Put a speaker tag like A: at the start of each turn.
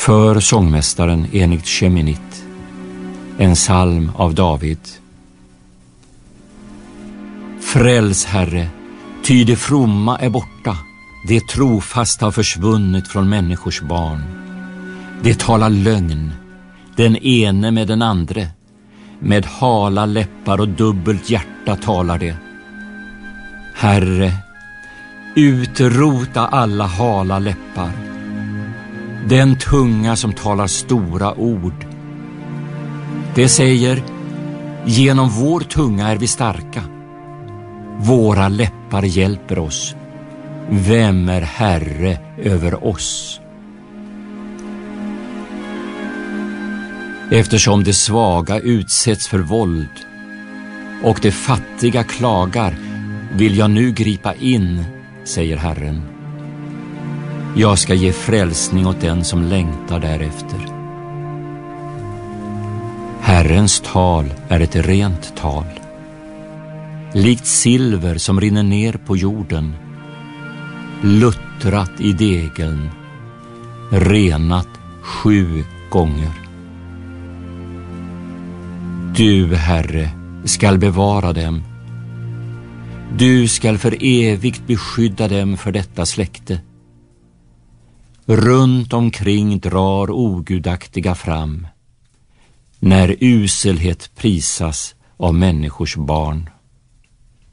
A: För sångmästaren enligt Sheminit, en psalm av David. Fräls, Herre, ty det fromma är borta, det trofasta har försvunnit från människors barn. Det talar lögn, den ene med den andre, med hala läppar och dubbelt hjärta talar det. Herre, utrota alla hala läppar, den tunga som talar stora ord. Det säger, genom vår tunga är vi starka. Våra läppar hjälper oss. Vem är herre över oss? Eftersom de svaga utsätts för våld och de fattiga klagar, vill jag nu gripa in, säger Herren. Jag ska ge frälsning åt den som längtar därefter. Herrens tal är ett rent tal, likt silver som rinner ner på jorden, luttrat i degeln, renat 7 gånger. Du, Herre, skall bevara dem. Du skall för evigt beskydda dem för detta släkte. Runt omkring drar ogudaktiga fram, när uselhet prisas av människors barn.